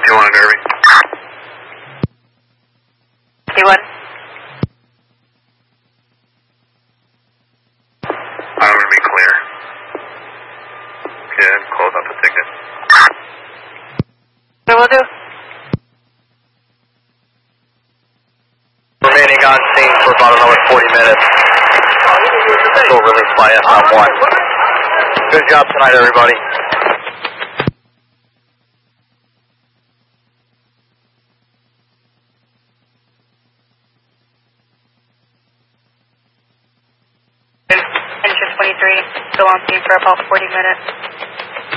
T1 Derby. T1. I'm going to be clear. Good, close out the ticket. What will do? Remaining on scene for about another 40 minutes. Still released by SF1. Good job tonight, everybody. Engine 23, still on scene for about 40 minutes.